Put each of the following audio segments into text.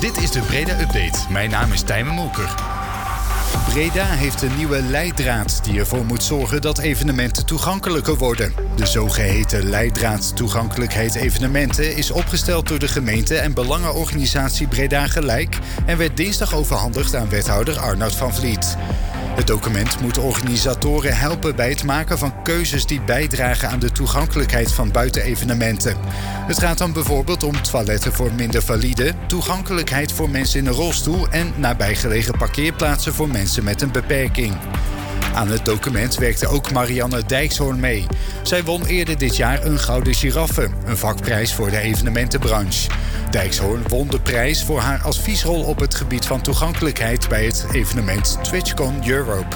Dit is de Breda Update. Mijn naam is Tijmen Molker. Breda heeft een nieuwe leidraad die ervoor moet zorgen dat evenementen toegankelijker worden. De zogeheten leidraad toegankelijkheid evenementen is opgesteld door de gemeente en belangenorganisatie Breda Gelijk en werd dinsdag overhandigd aan wethouder Arnoud van Vliet. Het document moet organisatoren helpen bij het maken van keuzes die bijdragen aan de toegankelijkheid van buitenevenementen. Het gaat dan bijvoorbeeld om toiletten voor minder valide, toegankelijkheid voor mensen in een rolstoel en nabijgelegen parkeerplaatsen voor mensen met een beperking. Aan het document werkte ook Marianne Dijkshoorn mee. Zij won eerder dit jaar een Gouden Giraffe, een vakprijs voor de evenementenbranche. Dijkshoorn won de prijs voor haar adviesrol op het gebied van toegankelijkheid bij het evenement TwitchCon Europe.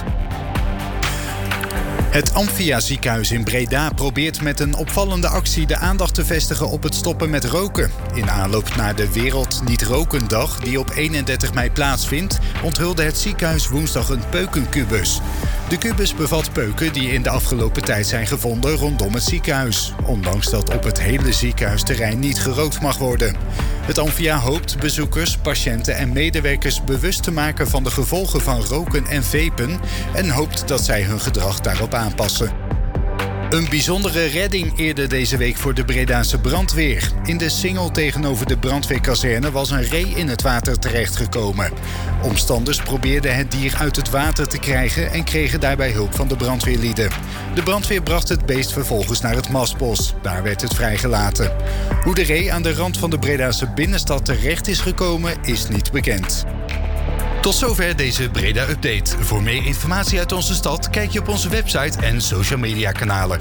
Het Amphia ziekenhuis in Breda probeert met een opvallende actie de aandacht te vestigen op het stoppen met roken. In aanloop naar de Wereld Niet Roken Dag, die op 31 mei plaatsvindt, onthulde het ziekenhuis woensdag een peukenkubus. De kubus bevat peuken die in de afgelopen tijd zijn gevonden rondom het ziekenhuis, ondanks dat op het hele ziekenhuisterrein niet gerookt mag worden. Het Amphia hoopt bezoekers, patiënten en medewerkers bewust te maken van de gevolgen van roken en vapen en hoopt dat zij hun gedrag daarop aanpassen. Een bijzondere redding eerder deze week voor de Bredaanse brandweer. In de singel tegenover de brandweerkazerne was een ree in het water terechtgekomen. Omstanders probeerden het dier uit het water te krijgen en kregen daarbij hulp van de brandweerlieden. De brandweer bracht het beest vervolgens naar het Mastbos. Daar werd het vrijgelaten. Hoe de ree aan de rand van de Bredaanse binnenstad terecht is gekomen, is niet bekend. Tot zover deze Breda Update. Voor meer informatie uit onze stad kijk je op onze website en social media kanalen.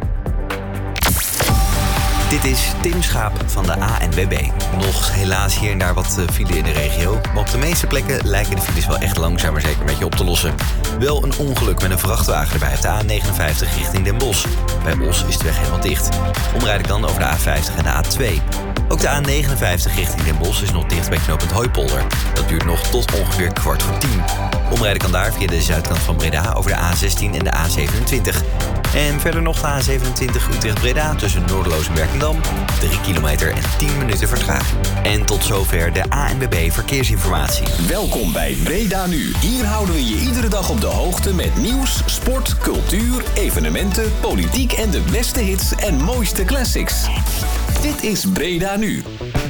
Dit is Tim Schaap van de ANWB. Nog helaas hier en daar wat file in de regio. Maar op de meeste plekken lijken de files wel echt langzaam maar zeker een beetje op te lossen. Wel een ongeluk met een vrachtwagen erbij op de A59 richting Den Bosch. Bij Os is de weg helemaal dicht. Omrijden kan over de A50 en de A2. Ook de A59 richting Den Bosch is nog dicht bij knooppunt Hooipolder. Dat duurt nog tot ongeveer 9:15. Omrijden kan daar via de zuidkant van Breda over de A16 en de A27. En verder nog de A27 Utrecht-Breda tussen Noorderloos en Werkendam. 3 kilometer en 10 minuten vertraging. En tot zover de ANWB Verkeersinformatie. Welkom bij Breda Nu. Hier houden we je iedere dag op de hoogte met nieuws, sport, cultuur, evenementen, politiek en de beste hits en mooiste classics. Dit is Breda Nu.